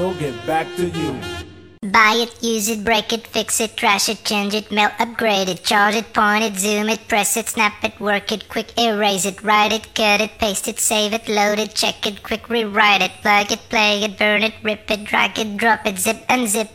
We'll get back to you. Buy it, use it, break it, fix it, trash it, change it, mail, upgrade it, charge it, point it, zoom it, press it, snap it, work it, quick erase it, write it, cut it, paste it, save it, load it, check it, quick rewrite it, plug it, play it, burn it, rip it, drag it, drop it, zip unzip